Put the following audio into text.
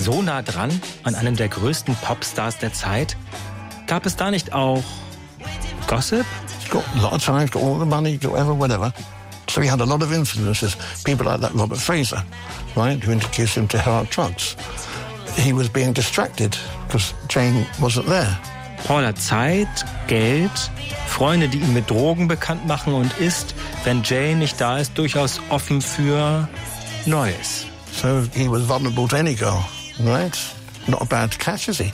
so nah dran an einem der größten Popstars der Zeit? Gab es da nicht auch Gossip? He's got a lot of time, he's got all the money, whatever. So he had a lot of influences. People like that Robert Fraser, right, who introduced him to hard drugs. He was being distracted because Jane wasn't there. Paul hat Zeit, Geld, Freunde, die ihn mit Drogen bekannt machen und ist, wenn Jane nicht da ist, durchaus offen für Neues. So he was vulnerable to any girl, right? Not a bad catch, is he?